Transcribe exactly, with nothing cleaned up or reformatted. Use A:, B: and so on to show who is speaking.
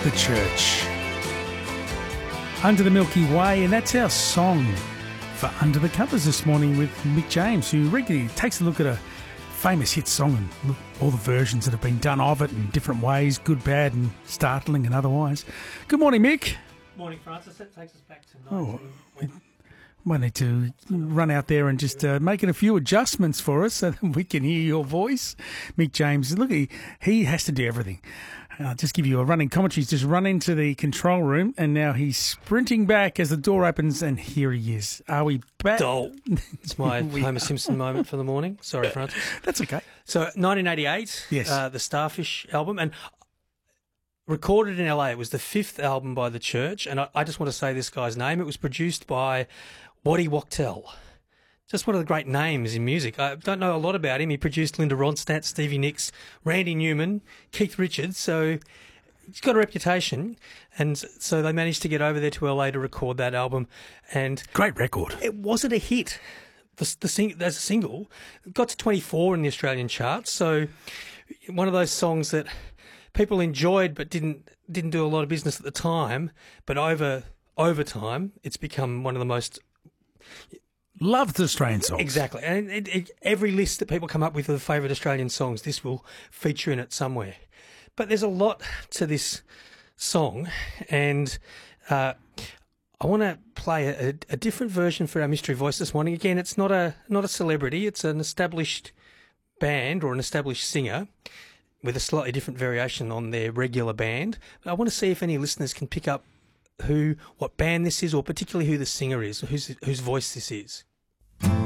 A: The Church. Under the Milky Way, and that's our song for Under the Covers this morning with Mick James, who regularly takes a look at a famous hit song and look, all the versions that have been done of it in different ways, good, bad and startling and otherwise. Good morning, Mick.
B: Morning, Francis. That takes us back to
A: Oh, might need to run out there and just uh, make a few adjustments for us so that we can hear your voice. Mick James, look, he, he has to do everything. I'll just give you a running commentary. He's just run into the control room and now he's sprinting back as the door opens and here he is. Are we back?
B: Oh, it's my Homer Simpson moment for the morning. Sorry, Francis.
A: That's okay.
B: So nineteen eighty-eight,
A: yes.
B: uh, the Starfish album, and recorded in L A. It was the fifth album by The Church, and I, I just want to say this guy's name. It was produced by Waddy Wachtel. Just one of the great names in music. I don't know a lot about him. He produced Linda Ronstadt, Stevie Nicks, Randy Newman, Keith Richards. So he's got a reputation. And so they managed to get over there to L A to record that album. And
A: great record.
B: It wasn't a hit. The, the sing, as a single, it got to twenty-four in the Australian charts. So one of those songs that people enjoyed but didn't didn't do a lot of business at the time. But over over time, it's become one of the most
A: loved Australian songs.
B: Exactly. And it, it, every list that people come up with of favourite Australian songs, this will feature in it somewhere. But there's a lot to this song, and uh, I want to play a, a different version for our mystery voice this morning. Again, it's not a not a celebrity. It's an established band or an established singer with a slightly different variation on their regular band. But I want to see if any listeners can pick up who, what band this is, or particularly who the singer is, whose whose voice this is.